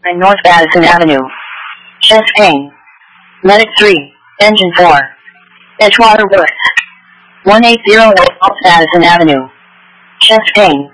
9 North Madison Avenue. Chest pain. Medic 3, Engine 4. Edgewater Woods. 180 North Madison Avenue. Chest pain.